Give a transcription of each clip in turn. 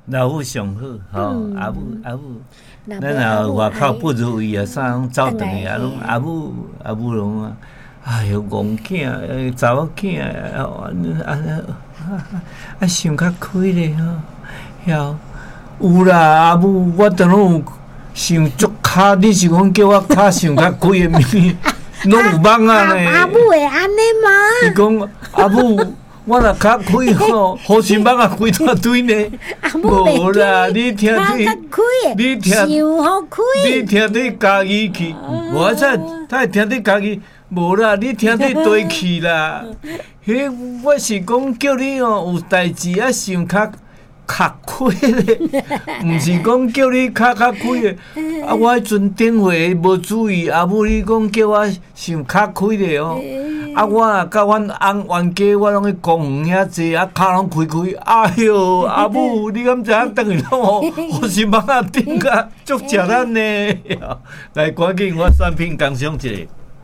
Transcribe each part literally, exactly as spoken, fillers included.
老母上好，吼、嗯、阿母阿母，咱若外口不如意啊，啥拢走转去啊，拢阿母阿母拢啊，哎哟，戆囝，查某囝啊啊啊，想较开咧吼，晓有啦，阿母，我都拢有想足卡，你是讲叫我卡想较开的物，拢有梦啊咧。 阿母会安尼吗？ 你讲阿母。我若较开吼，好心梦啊开大堆呢。无啦，你听你，你听，你听你家己去。我才才听你家己，无啦，你听你对去啦。迄我是讲叫你哦，有代志啊想较较开咧，毋是讲叫你较较开咧。啊，我迄阵顶回无注意，阿母你讲叫我想较开咧哦。啊，我啊，甲阮翁冤家，我拢去公园遐坐，啊，骹拢开开。哎哟，阿母，你敢知影？等于拢吼，好是梦啊，顶甲足食咱呢。来，赶紧我产品工商一下。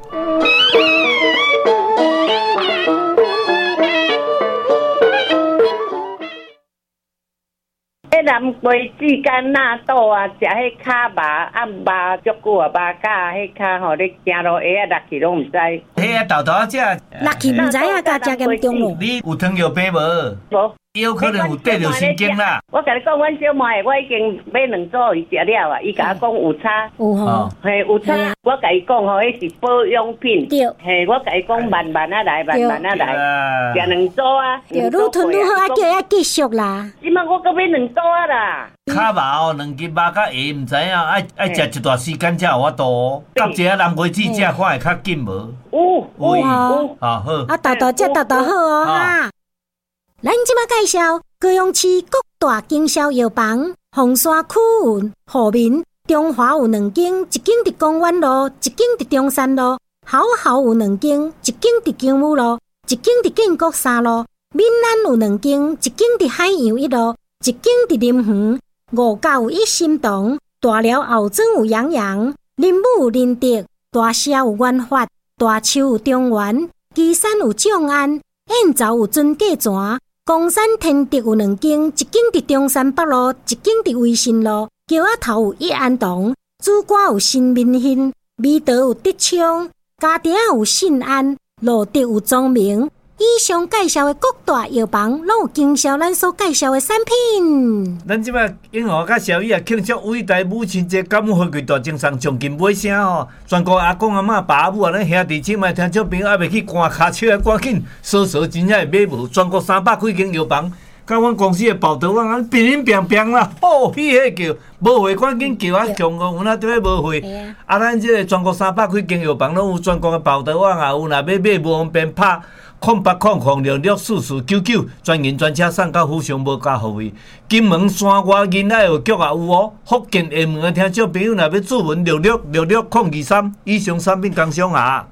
迄南瓜子干纳豆啊，食迄卡肉，啊肉足久啊，肉甲迄卡吼，你行路鞋啊，落去拢毋知。 迄啊，豆豆啊，食落去毋知影，甲食严重咯。 你有糖尿病无？ 无。 有可能有得着神经啦。 我甲你讲，阮小妹，我已经买两组伊食了啊，伊甲我讲有差。 有吼。 嘿，有差。我甲伊讲吼，迄是保养品。 对。 嘿，我甲伊讲慢慢啊来，慢慢啊来，食两组啊。 对，愈吞愈好，啊，叫伊继续啦。 即摆我搁买两组啊啦。 卡肉哦，两斤肉甲下，毋知影爱爱食一段时间才有法度。甲一个南瓜子食看会较紧无？ 有有有。啊好。 啊，豆豆食豆豆好哦哈。咱即马介绍高雄市各大经销药房，凤山区有和民、中华有两间，一间伫公园路，一间伫中山路；好好有两间，一间伫金武路，一间伫建国三路；闽南有两间，一间伫海洋一路，一间伫林园。五甲有一心堂，大寮后庄有洋洋，林武有林德，大社有元发，大树有中原，基山有众安，燕巢有尊价泉。公山天德有两间，一间伫中山北路，一间伫威信路。桥仔头有益安堂，主歌有新民兴，美德有德昌，家庭有信安，路德有庄明。以上介绍的各大药房，拢有经销咱所介绍的产品。 咱即摆永和甲小姨啊，庆祝伟大母亲节感恩回馈大精上奖金买啥吼？全国阿公阿嬷、爸阿母啊，咱兄弟姊妹听众朋友还袂去赶骹车，赶紧搜索真正会买无？全国三百几间药房，甲阮公司的报道网啊，乒乒乓乓啦，吼起迄叫，无货赶紧叫啊，强公有哪对无货？啊，咱即个全国三百几间药房拢有全国的报道网啊，有若要买无方便拍。空八空空六六四四九九，专营专车送到府上无加服务。金门山外银爱药局也有哦。福建厦门的听众朋友若要注文六六六六空二三，以上产品工商啊。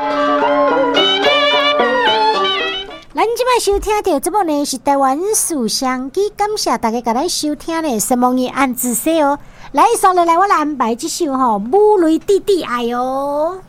咱即摆收听到节目呢是台湾树香机，感谢大家甲咱收听呢，希望你按仔细哦。来，上来来，我来安排这首吼《母雷弟弟爱》哦。